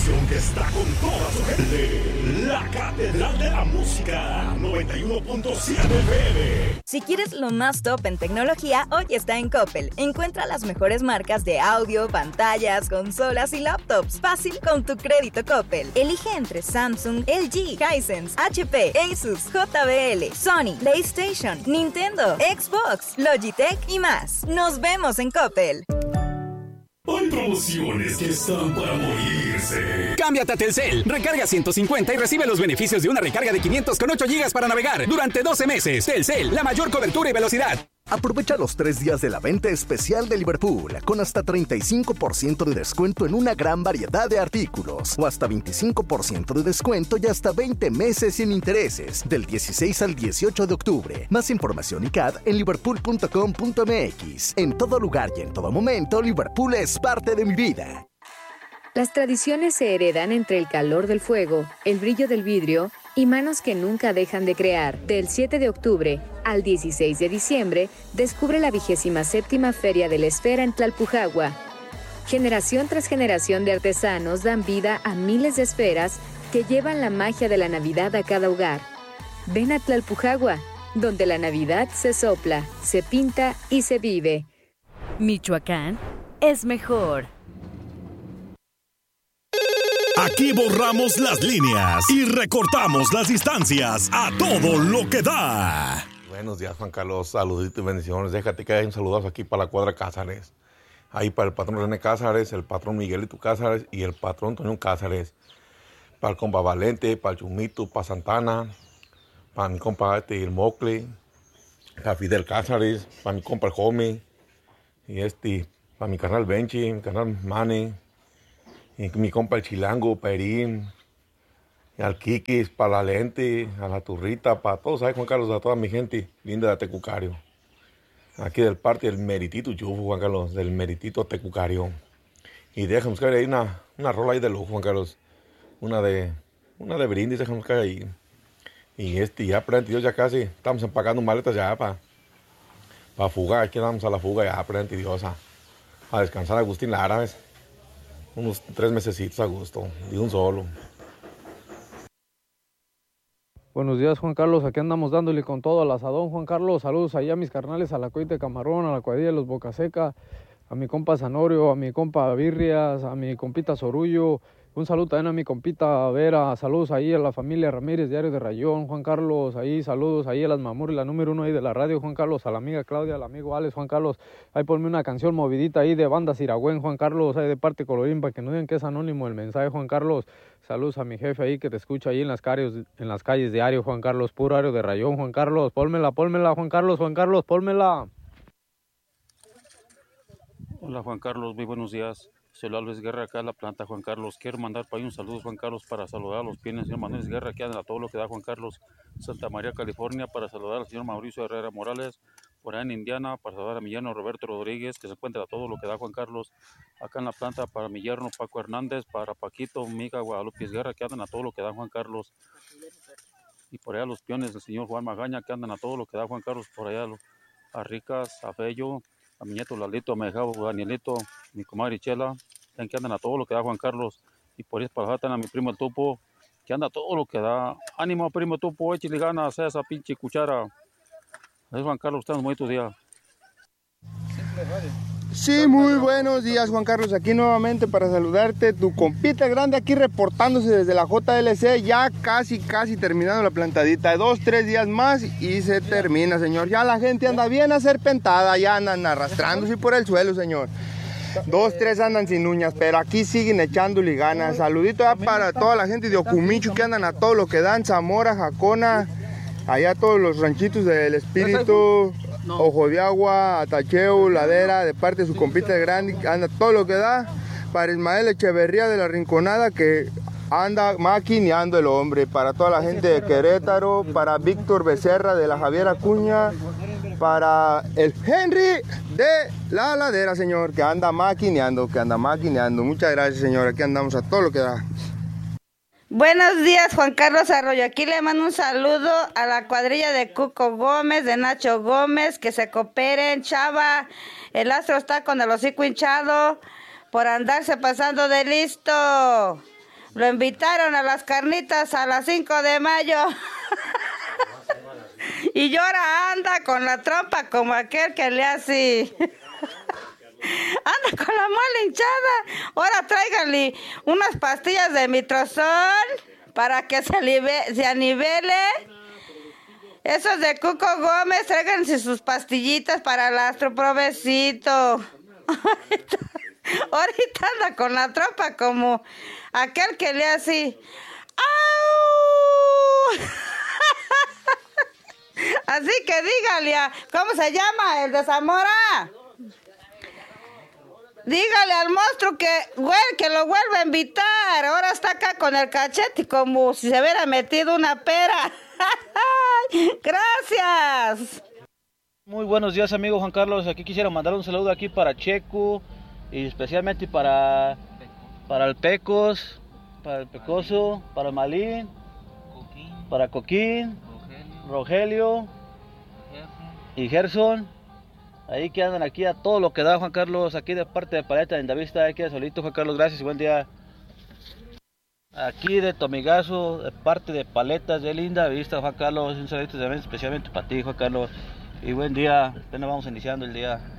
estación que está con toda su gente. La Catedral de la Música, 91.7 FM. Si quieres lo más top en tecnología, hoy está en Coppel. Encuentra las mejores marcas de audio, pantallas, consolas y laptops. Fácil con tu crédito Coppel. Elige entre Samsung, LG, Hisense, HP, Asus, JBL, Sony, PlayStation, Nintendo, Xbox, Logitech y más. Nos vemos en Coppel. Hay promociones que están para morirse. Cámbiate a Telcel. Recarga 150 y recibe los beneficios de una recarga de 500 con 8 GB para navegar durante 12 meses. Telcel, la mayor cobertura y velocidad. Aprovecha los 3 días de la venta especial de Liverpool con hasta 35% de descuento en una gran variedad de artículos o hasta 25% de descuento y hasta 20 meses sin intereses del 16 al 18 de octubre. Más información y CAD en liverpool.com.mx. En todo lugar y en todo momento, Liverpool es parte de mi vida. Las tradiciones se heredan entre el calor del fuego, el brillo del vidrio y manos que nunca dejan de crear. Del 7 de octubre al 16 de diciembre, descubre la 27ª Feria de la Esfera en Tlalpujagua. Generación tras generación de artesanos dan vida a miles de esferas que llevan la magia de la Navidad a cada hogar. Ven a Tlalpujagua, donde la Navidad se sopla, se pinta y se vive. Michoacán es mejor. Aquí borramos las líneas y recortamos las distancias a todo lo que da. Buenos días, Juan Carlos. Saluditos y bendiciones. Déjate que hay un saludazo aquí para la cuadra Cázares. Ahí para el patrón René Cázares, el patrón Miguelito Cázares y el patrón Toño Cázares. Para el compa Valente, para el Chumito, para Santana, para mi compa el Mocle, para Fidel Cázares, para mi compa el Jome, y para mi carnal Benchi, mi carnal Mane, y mi compa el Chilango, Perín, y al Kikis, para la Lente, a la Turrita, para todos, ¿sabes, Juan Carlos? A toda mi gente linda de Tecucario. Aquí del parte del Meritito Chufo, Juan Carlos, del Meritito Tecucario. Y déjame buscar ahí una rola ahí de lujo, Juan Carlos. Una de brindis, déjame buscar ahí. Y ya frente Dios, ya casi estamos empacando maletas ya para fugar. Aquí andamos a la fuga ya frente Dios a descansar a Agustín Lara, ¿ves? Unos 3 mesecitos a gusto, de un solo. Buenos días, Juan Carlos, aquí andamos dándole con todo al asadón, Juan Carlos. Saludos ahí a mis carnales, a la Coite Camarón, a la Cuadrilla de los Bocaseca, a mi compa Zanorio, a mi compa Birrias, a mi compita Sorullo. Un saludo también a mi compita Vera, saludos ahí a la familia Ramírez, Diario de Rayón, Juan Carlos, ahí saludos ahí a las Mamures, la número 1 ahí de la radio, Juan Carlos, a la amiga Claudia, al amigo Alex, Juan Carlos, ahí ponme una canción movidita ahí de banda Siragüen, Juan Carlos, ahí de parte Colorín, para que no digan que es anónimo el mensaje, Juan Carlos. Saludos a mi jefe ahí que te escucha ahí en las calles diario, Juan Carlos, puro Diario de Rayón, Juan Carlos, pónmela, Juan Carlos, pónmela. Hola, Juan Carlos, muy buenos días. Soy Luis Guerra, acá en la planta, Juan Carlos. Quiero mandar para ahí un saludo, Juan Carlos, para saludar a los pienes, señor Manuel Guerra, que andan a todo lo que da, Juan Carlos. Santa María, California, para saludar al señor Mauricio Herrera Morales. Por allá en Indiana, para saludar a mi yerno Roberto Rodríguez, que se encuentra a todo lo que da, Juan Carlos. Acá en la planta, para mi yerno Paco Hernández, para Paquito, mi hija Guadalupe Guerra, que andan a todo lo que da, Juan Carlos. Y por allá los piones del señor Juan Magaña, que andan a todo lo que da, Juan Carlos. Por allá a Ricas, a Fello, a mi nieto Lalito, a mi hija Danielito, mi comadre Chela, que andan a todo lo que da, Juan Carlos. Y por ahí para a mi primo el Topo, que anda a todo lo que da. Ánimo, primo Topo, échale ganas a esa pinche cuchara. Es Juan Carlos, estamos muy tu día. Sí, muy buenos días, Juan Carlos, aquí nuevamente para saludarte, tu compita grande aquí reportándose desde la JLC, ya casi terminando la plantadita, 2-3 días más y se termina, señor. Ya la gente anda bien aserpentada, ya andan arrastrándose por el suelo, señor. 2-3 andan sin uñas, pero aquí siguen echándole ganas. Saludito ya para toda la gente de Ocumichu que andan a todo lo que dan, Zamora, Jacona, allá todos los ranchitos del Espíritu, Ojo de Agua, Atacheo, Ladera, de parte de su compita grande, anda todo lo que da. Para Ismael Echeverría de la Rinconada, que anda maquineando el hombre. Para toda la gente de Querétaro, para Víctor Becerra de la Javier Acuña, para el Henry de la Ladera, señor, que anda maquineando. Muchas gracias, señor, aquí andamos a todo lo que da. Buenos días, Juan Carlos Arroyo. Aquí le mando un saludo a la cuadrilla de Cuco Gómez, de Nacho Gómez, que se cooperen, chava. El astro está con el hocico hinchado por andarse pasando de listo. Lo invitaron a las carnitas a las 5 de mayo. Y ahora anda con la trompa como aquel que le hace. Anda con la muela hinchada. Ahora tráiganle unas pastillas de mitrozol para que se anivele. Esos de Cuco Gómez, tráiganse sus pastillitas para el astro, provecito. Ahorita anda con la trompa como aquel que le hace. ¡Au! Así que dígale ¿cómo se llama? El de Zamora. Dígale al monstruo que lo vuelva a invitar. Ahora está acá con el cachete como si se hubiera metido una pera. Gracias. Muy buenos días, amigo Juan Carlos. Aquí quisiera mandar un saludo aquí para Checo y especialmente para el Pecos, para el Pecoso, para el Malín, para Coquín, Rogelio y Gerson. Ahí que andan aquí a todo lo que da, Juan Carlos, aquí de parte de Paleta de Lindavista, aquí solito, Juan Carlos, gracias y buen día. Aquí de Tomigazo, de parte de Paletas de Lindavista, Juan Carlos, un saludo también especialmente para ti, Juan Carlos, y buen día, apenas vamos iniciando el día.